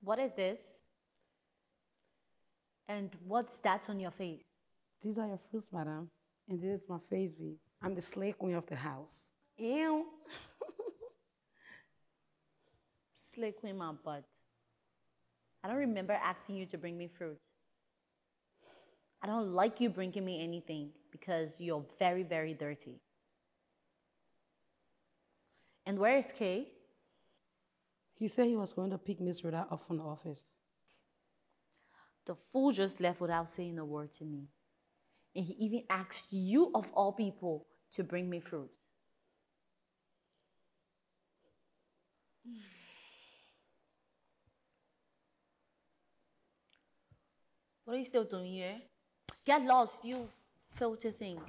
What is this? And what's that on your face? These are your fruits, madam. And this is my face, babe. I'm the slay queen of the house. Ew. Slay queen my butt. I don't remember asking you to bring me fruit. I don't like you bringing me anything because you're very, very dirty. And where is Kay? He said he was going to pick Miss Rhoda up from the office. The fool just left without saying a word to me. And he even asked you, of all people, to bring me fruit. What are you still doing here? Get lost, you filthy thing.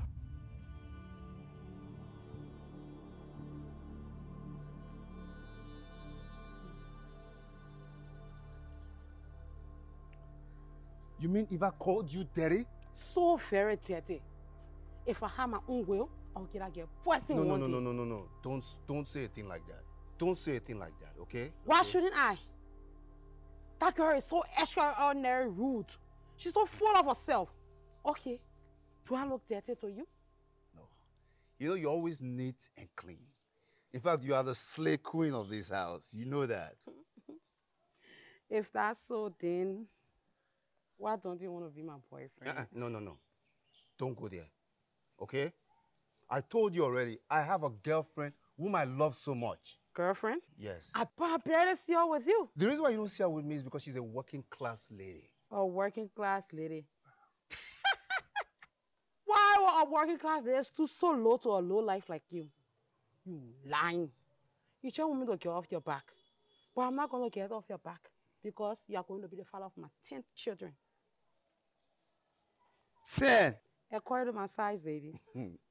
You mean if I called you dirty? So very dirty. If I had my own will, I would get a girl poison one day. No. Don't say a thing like that. Don't say a thing like that, okay? Why shouldn't I? That girl is so extraordinary rude. She's so full of herself. Okay, do I look dirty to you? No. You know, you're always neat and clean. In fact, you are the slay queen of this house. You know that. If that's so, then why don't you want to be my boyfriend? No. Don't go there, okay? I told you already, I have a girlfriend whom I love so much. Girlfriend? Yes. I barely see her with you. The reason why you don't see her with me is because she's a working class lady. A working class lady. Why were a working class lady stood so low to a low life like you? You lying. You just want me to get off your back. But I'm not going to get off your back because you are going to be the father of my 10 children. 10? According to my size, baby.